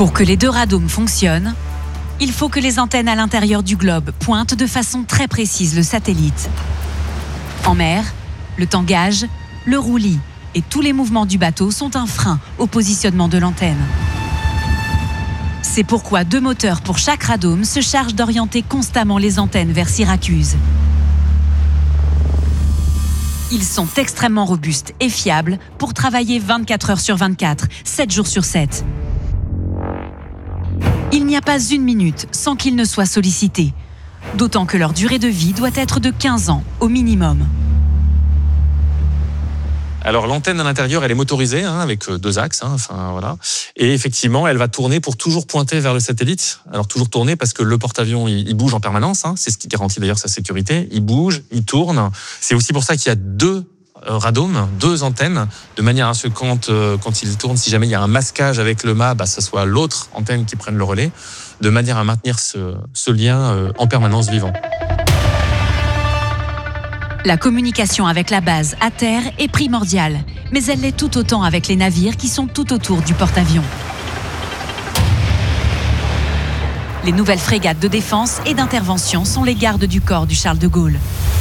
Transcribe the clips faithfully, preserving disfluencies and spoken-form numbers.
Pour que les deux radomes fonctionnent, il faut que les antennes à l'intérieur du globe pointent de façon très précise le satellite. En mer, le tangage, le roulis et tous les mouvements du bateau sont un frein au positionnement de l'antenne. C'est pourquoi deux moteurs pour chaque radome se chargent d'orienter constamment les antennes vers Syracuse. Ils sont extrêmement robustes et fiables pour travailler vingt-quatre heures sur vingt-quatre, sept jours sur sept. Il n'y a pas une minute sans qu'ils ne soient sollicités, d'autant que leur durée de vie doit être de quinze ans au minimum. Alors l'antenne à l'intérieur, elle est motorisée hein, avec deux axes, hein, enfin voilà. Et effectivement, elle va tourner pour toujours pointer vers le satellite. Alors toujours tourner parce que le porte-avions il, il bouge en permanence. Hein, c'est ce qui garantit d'ailleurs sa sécurité. Il bouge, il tourne. C'est aussi pour ça qu'il y a deux euh, radomes, deux antennes, de manière à ce que quand euh, quand il tourne, si jamais il y a un masquage avec le mât, bah ça soit l'autre antenne qui prenne le relais, de manière à maintenir ce, ce lien euh, en permanence vivant. La communication avec la base à terre est primordiale, mais elle l'est tout autant avec les navires qui sont tout autour du porte-avions. Les nouvelles frégates de défense et d'intervention sont les gardes du corps du Charles de Gaulle.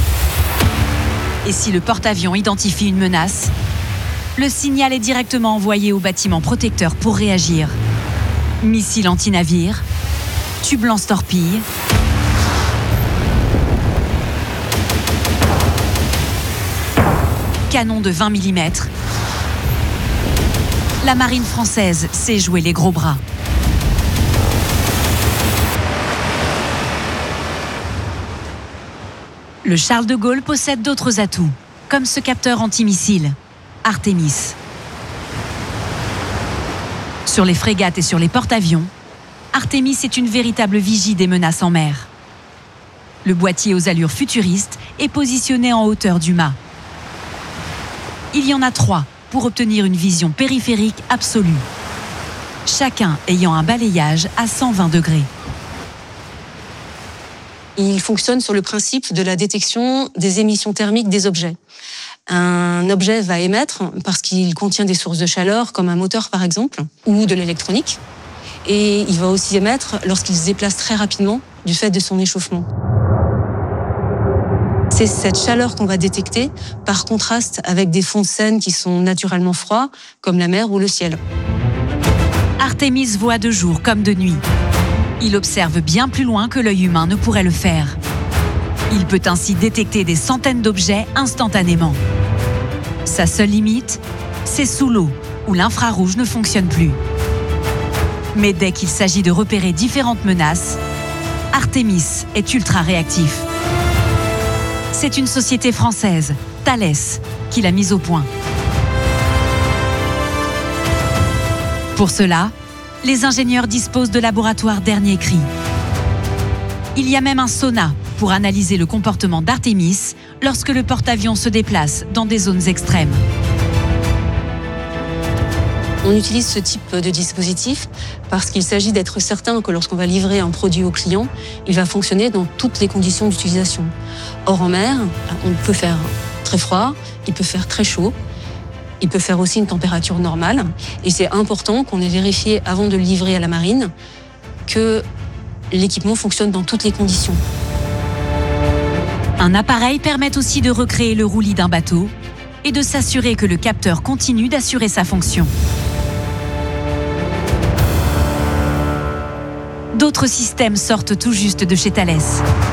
Et si le porte-avions identifie une menace, le signal est directement envoyé au bâtiment protecteur pour réagir. Missiles anti-navires, tubes lance-torpilles, canon de vingt millimètres. La marine française sait jouer les gros bras. Le Charles de Gaulle possède d'autres atouts, comme ce capteur antimissile, Artemis. Sur les frégates et sur les porte-avions, Artemis est une véritable vigie des menaces en mer. Le boîtier aux allures futuristes est positionné en hauteur du mât. Il y en a trois pour obtenir une vision périphérique absolue, chacun ayant un balayage à cent vingt degrés. Il fonctionne sur le principe de la détection des émissions thermiques des objets. Un objet va émettre parce qu'il contient des sources de chaleur, comme un moteur par exemple, ou de l'électronique. Et il va aussi émettre lorsqu'il se déplace très rapidement du fait de son échauffement. C'est cette chaleur qu'on va détecter par contraste avec des fonds de scène qui sont naturellement froids, comme la mer ou le ciel. Artemis voit de jour comme de nuit. Il observe bien plus loin que l'œil humain ne pourrait le faire. Il peut ainsi détecter des centaines d'objets instantanément. Sa seule limite, c'est sous l'eau, où l'infrarouge ne fonctionne plus. Mais dès qu'il s'agit de repérer différentes menaces, Artemis est ultra réactif. C'est une société française, Thales, qui l'a mise au point. Pour cela, les ingénieurs disposent de laboratoires dernier cri. Il y a même un sonar pour analyser le comportement d'Artemis lorsque le porte-avions se déplace dans des zones extrêmes. On utilise ce type de dispositif parce qu'il s'agit d'être certain que lorsqu'on va livrer un produit au client, il va fonctionner dans toutes les conditions d'utilisation. Or en mer, on peut faire très froid, il peut faire très chaud, il peut faire aussi une température normale. Et c'est important qu'on ait vérifié avant de le livrer à la marine que l'équipement fonctionne dans toutes les conditions. Un appareil permet aussi de recréer le roulis d'un bateau et de s'assurer que le capteur continue d'assurer sa fonction. D'autres systèmes sortent tout juste de chez Thales.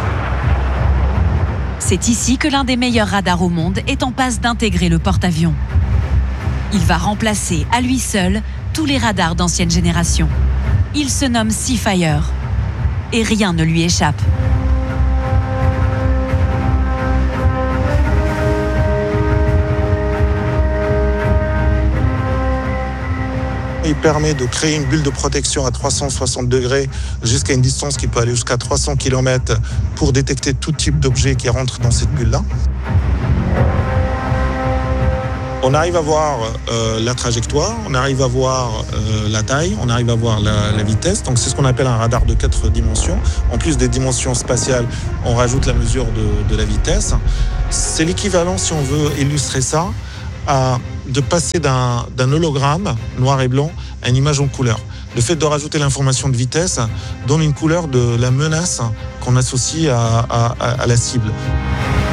C'est ici que l'un des meilleurs radars au monde est en passe d'intégrer le porte-avions. Il va remplacer à lui seul tous les radars d'ancienne génération. Il se nomme Seafire et rien ne lui échappe. Il permet de créer une bulle de protection à trois cent soixante degrés jusqu'à une distance qui peut aller jusqu'à trois cents kilomètres pour détecter tout type d'objet qui rentre dans cette bulle-là. On arrive à voir euh, la trajectoire, on arrive à voir euh, la taille, on arrive à voir la, la vitesse. Donc c'est ce qu'on appelle un radar de quatre dimensions. En plus des dimensions spatiales, on rajoute la mesure de, de la vitesse. C'est l'équivalent, si on veut illustrer ça, à, de passer d'un, d'un hologramme noir et blanc à une image en couleur. Le fait de rajouter l'information de vitesse donne une couleur de la menace qu'on associe à, à, à la cible.